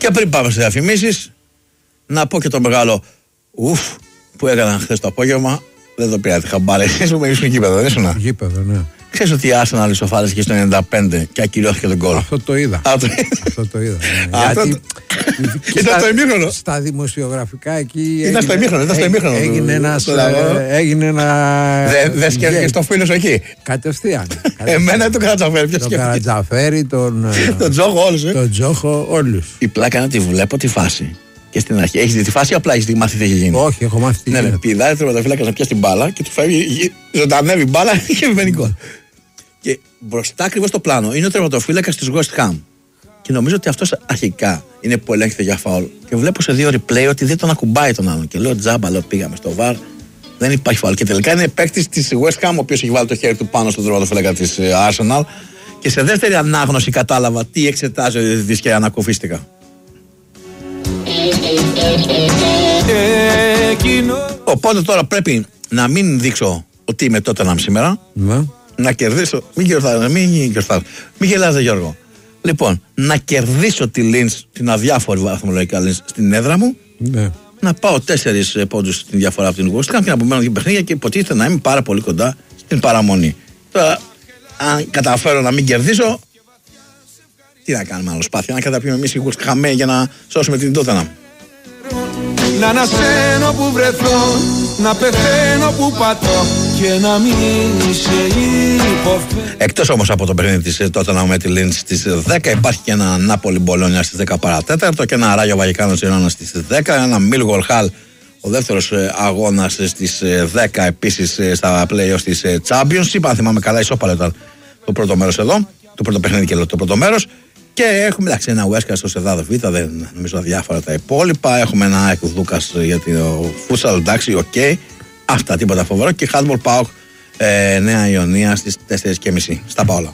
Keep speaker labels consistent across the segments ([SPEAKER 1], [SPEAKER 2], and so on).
[SPEAKER 1] Και πριν πάμε σε διαφημίσεις, να πω και το μεγάλο που έκαναν χθες το απόγευμα. Δεν το πήρατε χαμπάρι. Εσείς που ήσουν γήπεδο, δεν ήσουν?
[SPEAKER 2] Γήπεδο, ναι.
[SPEAKER 1] Ξέρεις ότι η Arsenal ισοφάρισε στο 95 και ακυρώθηκε τον γκολ?
[SPEAKER 2] Αυτό το είδα. Αυτό το είδα.
[SPEAKER 1] Γιατί ήταν στο ημίχρονο.
[SPEAKER 2] Στα δημοσιογραφικά εκεί.
[SPEAKER 1] Ήταν στο ημίχρονο.
[SPEAKER 2] Έγινε ένα.
[SPEAKER 1] Δεν σκέφτηκες το φίλο σου εκεί?
[SPEAKER 2] Κατευθείαν.
[SPEAKER 1] Εμένα το Καρατζαφέρι. Ποιος σκέφτηκε?
[SPEAKER 2] Τον Καρατζαφέρι, τον
[SPEAKER 1] Τζόχο, όλους.
[SPEAKER 2] Τον Τζόχο, όλους.
[SPEAKER 1] Η πλάκα είναι ότι βλέπω τη φάση. Και στην αρχή. Έχεις δει τη φάση ή απλά έχεις μάθει τι έχει γίνει?
[SPEAKER 2] Όχι, έχω μάθει τι γίνεται.
[SPEAKER 1] Πηδάει το τερματοφύλακα να πιάσει την μπάλα και του φεύγει, ζωντανεύει μπάλα και βγαίνει γκολ. Και μπροστά ακριβώς στο πλάνο είναι ο τερματοφύλακας της West Ham. Και νομίζω ότι αυτός αρχικά είναι που ελέγχεται για φάουλ. Και βλέπω σε 2 replay ότι δεν τον ακουμπάει τον άλλον. Και λέω τζάμπα, πήγαμε στο VAR, δεν υπάρχει φάουλ. Και τελικά είναι παίκτης της West Ham ο οποίος έχει βάλει το χέρι του πάνω στον τερματοφύλακα της Arsenal. Και σε δεύτερη ανάγνωση κατάλαβα τι εξετάζει ο διαιτητής και ανακουφίστηκα. Οπότε τώρα πρέπει να μην δείξω ότι είμαι Tottenham σήμερα. Να κερδίσω. Μην γελάς, Γιώργο. Λοιπόν, να κερδίσω τη Linz, την αδιάφορη βαθμολογικά Linz στην έδρα μου. Να πάω 4 πόντους στην διαφορά από την West Ham και να απομένω την παιχνίδια και υποτίθεται να είμαι πάρα πολύ κοντά στην παραμονή. Τώρα, αν καταφέρω να μην κερδίσω, τι να κάνουμε άλλο σπάθεια? Να καταπιούμε εμείς οι West Ham για να σώσουμε την Tottenham.
[SPEAKER 3] Να ανασένω που βρεθώ, να πεθαίνω που πατώ και να μην σε υποφέρω.
[SPEAKER 1] Εκτός όμως από το παιχνίδι της Tottenham με τη Linz στις 10 υπάρχει και ένα Νάπολι Μπολόνια στις 10 παρατέταρτο και ένα Ράγιο Βαγικάνο Τζιρόνα στις 10, ένα Μίλγολ Χαλ ο δεύτερος αγώνας στις 10 επίσης στα play-offs της Championship. Αν θυμάμαι καλά, ισόπαλο ήταν το πρώτο μέρος εδώ, το πρώτο παιχνίδι και το πρώτο μέρος. Και έχουμε ένα Ουέσκα στο Σεδάδο Β, δεν νομίζω αδιάφορα τα υπόλοιπα. Έχουμε ένα Εκουδούκας για το φούσαλ, εντάξει, οκ. Αυτά, τίποτα φοβερό. Και Handball ΠΑΟΚ Νέα Ιωνία στις 4:30. Στα Παόλα.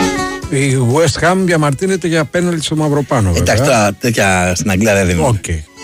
[SPEAKER 2] Η West Ham διαμαρτύρεται για πέναλτι στο Μαυροπάνο.
[SPEAKER 1] Εντάξει, τώρα τέτοια στην Αγγλία δεν δίνουν.